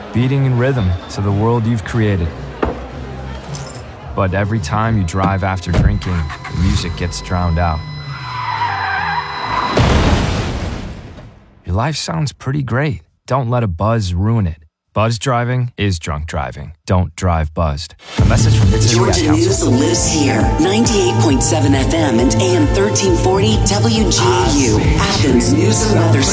beating in rhythm to the world you've created. But every time you drive after drinking, the music gets drowned out. Your life sounds pretty great. Don't let a buzz ruin it. Buzz driving is drunk driving. Don't drive buzzed. A message from Mid-City Georgia Ad News Council. lives here. 98.7 FM and AM 1340 WGAU. Athens News and Weather